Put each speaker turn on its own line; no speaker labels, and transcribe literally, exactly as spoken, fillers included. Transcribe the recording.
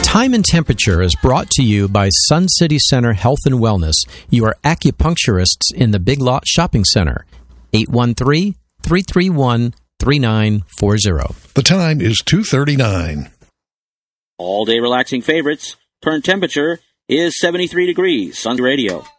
Time and Temperature is brought to you by Sun City Center Health and Wellness, your acupuncturists in the Big Lot Shopping Center. eight one three, three three one, three nine four zero.
The time is two thirty-nine.
All-day relaxing favorites. Current temperature is seventy-three degrees. Sun Radio.